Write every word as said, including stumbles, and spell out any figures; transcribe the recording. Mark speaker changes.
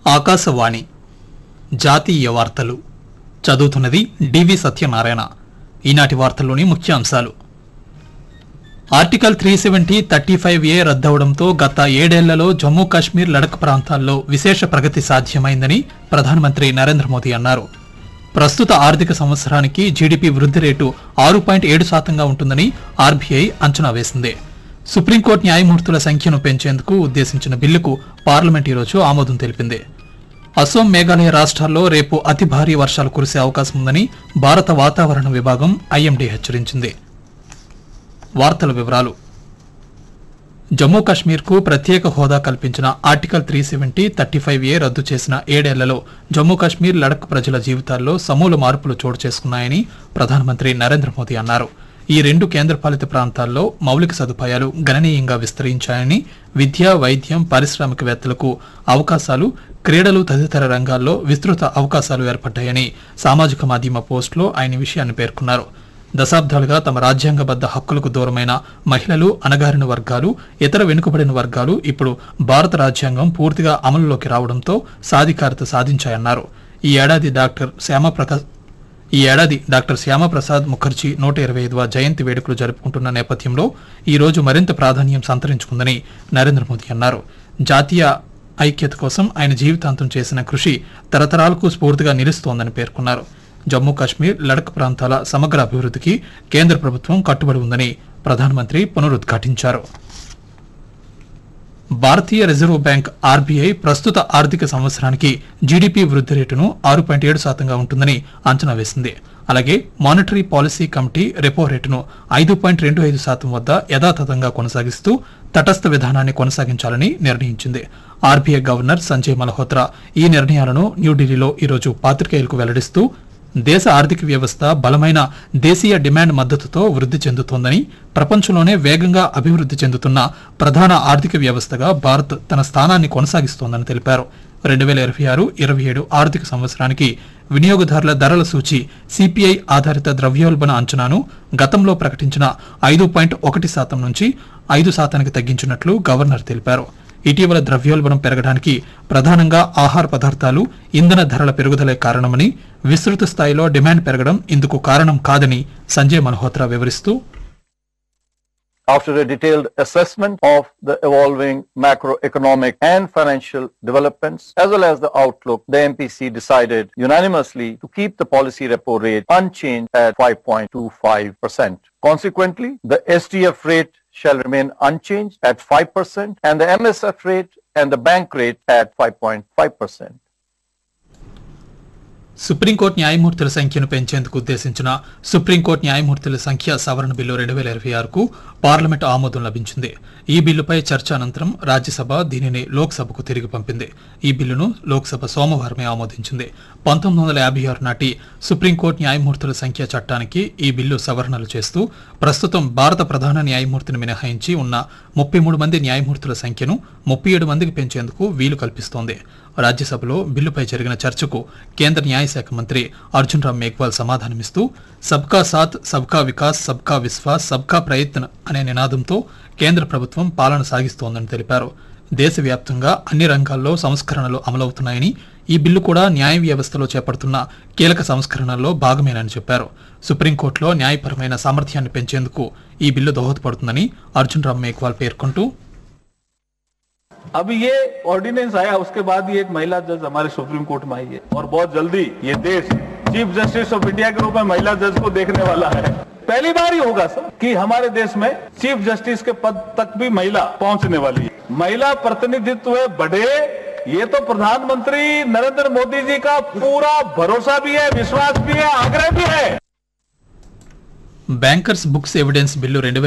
Speaker 1: ఆకాశవాణి జాతీయ వార్తలు చదువుతున్నది డివి సత్యనారాయణ. ఈనాటి వార్తల్లోని ముఖ్యాంశాలు. Article three seventy thirty five ఏ రద్దవడంతో గత ఏడేళ్లలో జమ్మూ కాశ్మీర్ లడక్ ప్రాంతాల్లో విశేష ప్రగతి సాధ్యమైందని ప్రధానమంత్రి నరేంద్ర మోదీ అన్నారు. ప్రస్తుత ఆర్థిక సంవత్సరానికి జీడీపీ వృద్ధి రేటు ఆరు పాయింట్ ఏడు శాతంగా ఉంటుందని ఆర్బీఐ అంచనా వేసింది. సుప్రీంకోర్టు న్యాయమూర్తుల సంఖ్యను పెంచేందుకు ఉద్దేశించిన బిల్లుకు పార్లమెంట్ ఈరోజు ఆమోదం తెలిపింది. అసోం, మేఘాలయ రాష్ట్రాల్లో రేపు అతి భారీ వర్షాలు కురిసే అవకాశం ఉందని భారత వాతావరణ విభాగం ఐఎండీ హెచ్చరించింది. వార్తల వివరాలు. జమ్మూ కాశ్మీర్కు ప్రత్యేక హోదా కల్పించిన article three seventy thirty five ఏ రద్దు చేసిన ఏడేళ్లలో జమ్మూ కాశ్మీర్, లడక్ ప్రజల జీవితాల్లో సమూల మార్పులు చోటు చేసుకున్నాయని ప్రధానమంత్రి నరేంద్ర మోదీ అన్నారు. ఈ రెండు కేంద్రపాలిత ప్రాంతాల్లో మౌలిక సదుపాయాలు గణనీయంగా విస్తరించాయని, విద్య, వైద్యం, పారిశ్రామికవేత్తలకు అవకాశాలు, క్రీడలు తదితర రంగాల్లో విస్తృత అవకాశాలు ఏర్పడ్డాయని సామాజిక మాధ్యమ పోస్టులో ఆయన విషయాన్ని పేర్కొన్నారు. దశాబ్దాలుగా తమ రాజ్యాంగబద్ద హక్కులకు దూరమైన మహిళలు, అణగారిన వర్గాలు, ఇతర వెనుకబడిన వర్గాలు ఇప్పుడు భారత రాజ్యాంగం పూర్తిగా అమలులోకి రావడంతో సాధికారత సాధించాయన్నారు. ఈ ఏడాది డాక్టర్ శ్యామప్రకాశ్ ఈ ఏడాది డాక్టర్ శ్యామప్రసాద్ ముఖర్జీ నూట ఇరవై ఐదవ జయంతి వేడుకలు జరుపుకుంటున్న నేపథ్యంలో ఈ రోజు మరింత ప్రాధాన్యం సంతరించుకుందని నరేంద్ర మోదీ అన్నారు. జాతీయ ఐక్యత కోసం ఆయన జీవితాంతం చేసిన కృషి తరతరాలకు స్ఫూర్తిగా నిలుస్తోందని పేర్కొన్నారు. జమ్మూ కాశ్మీర్, లడక్ ప్రాంతాల సమగ్ర అభివృద్ధికి కేంద్ర ప్రభుత్వం కట్టుబడి ఉందని ప్రధానమంత్రి పునరుద్ఘాటించారు. భారతీయ రిజర్వ్ బ్యాంక్ ఆర్బీఐ ప్రస్తుత ఆర్థిక సంవత్సరానికి జీడీపీ వృద్ధి రేటును ఆరు పాయింట్ ఏడు శాతంగా ఉంటుందని అంచనా వేసింది. అలాగే మానిటరీ పాలసీ కమిటీ రెపో రేటును ఐదు పాయింట్ రెండు ఐదు శాతం వద్ద యథాతథంగా కొనసాగిస్తూ తటస్థ విధానాన్ని కొనసాగించాలని నిర్ణయించింది. ఆర్బీఐ గవర్నర్ సంజయ్ మల్హోత్రా ఈ నిర్ణయాలను న్యూఢిల్లీలో ఈరోజు పాత్రికేయులకు వెల్లడిస్తూ దేశ ఆర్థిక వ్యవస్థ బలమైన దేశీయ డిమాండ్ మద్దతుతో వృద్ధి చెందుతోందని, ప్రపంచంలోనే వేగంగా అభివృద్ధి చెందుతున్న ప్రధాన ఆర్థిక వ్యవస్థగా భారత్ తన స్థానాన్ని కొనసాగిస్తోందని తెలిపారు. రెండు వేల ఇరవై ఆరు ఇరవై ఏడు ఆర్థిక సంవత్సరానికి వినియోగదారుల ధరల సూచి సిపిఐ ఆధారిత ద్రవ్యోల్బణ అంచనాను గతంలో ప్రకటించిన ఐదు పాయింట్ ఒకటి శాతం నుంచి ఐదు శాతానికి తగ్గించినట్లు గవర్నర్ తెలిపారు. ఇటీవల ద్రవ్యోల్బణం పెరగడానికి ప్రధానంగా ఆహార పదార్థాలు, ఇంధన ధరల పెరుగుదలే కారణమని, విస్తృత స్థాయిలో డిమాండ్ పెరగడం ఇందుకు కారణం కాదని సంజయ్ మల్హోత్రా వివరిస్తూ,
Speaker 2: After a detailed assessment of the evolving macroeconomic and financial developments as well as the outlook, the M P C decided unanimously to keep the policy repo rate unchanged at five point two five percent. Consequently, the S D F rate shall remain unchanged at five percent and the M S F rate and the bank rate at five point five percent.
Speaker 1: Supreme court న్యాయమూర్తుల సంఖ్యను పెంచేందుకు ఉద్దేశించిన supreme court న్యాయమూర్తుల సంఖ్య సవరణ bill రెండు వేల ఇరవై ఆరుకు పార్లమెంటు ఆమోదం లభించింది. ఈ బిల్లుపై చర్చ అనంతరం రాజ్యసభ దీనిని లోక్సభకు తిరిగి పంపింది. ఈ బిల్లును లోక్సభ సోమవారమే ఆమోదించింది. పంతొమ్మిది వందల యాభై ఆరు నాటి సుప్రీంకోర్టు న్యాయమూర్తుల సంఖ్య చట్టానికి ఈ బిల్లు సవరణలు చేస్తూ ప్రస్తుతం భారత ప్రధాన న్యాయమూర్తిని మినహాయించి ఉన్న ముప్పై మూడు మంది న్యాయమూర్తుల సంఖ్యను ముప్పై ఏడు మందికి పెంచేందుకు వీలు కల్పిస్తోంది. రాజ్యసభలో బిల్లుపై జరిగిన చర్చకు కేంద్ర న్యాయశాఖ మంత్రి అర్జున్ రామ్ మేఘ్వాల్ సమాధానమిస్తూ సబ్కా సాత్, సబ్కా వికాస్, సబ్కా విశ్వాస్, సబ్కా ప్రయత్న్ అనే నినాదంతో కేంద్ర ప్రభుత్వం పాలన సాగిస్తోందని తెలిపారు. దేశవ్యాప్తంగా అన్ని రంగాల్లో సంస్కరణలు అమలవుతున్నాయని, ఈ బిల్లు కూడా న్యాయ వ్యవస్థలో చేపడుతున్న కీలక సంస్కరణల్లో భాగమేనని చెప్పారు. సుప్రీంకోర్టులో న్యాయపరమైన సామర్థ్యాన్ని పెంచేందుకు ఈ బిల్లు దోహదపడుతుందని అర్జున్ రామ్ మేఘ్వాల్ పేర్కొంటూ,
Speaker 3: अभी ये ऑर्डिनेंस आया उसके बाद ही एक महिला जज हमारे सुप्रीम कोर्ट में आई है और बहुत जल्दी ये देश चीफ जस्टिस ऑफ इंडिया के रूप में महिला जज को देखने वाला है. पहली बार ही होगा सर कि हमारे देश में चीफ जस्टिस के पद तक भी महिला पहुंचने वाली है. महिला प्रतिनिधित्व बढ़े, ये तो प्रधानमंत्री नरेंद्र मोदी जी का पूरा भरोसा भी है, विश्वास भी है, आग्रह भी है.
Speaker 1: బ్యాంకర్స్ బుక్స్ ఎవిడెన్స్ బిల్లు రెండు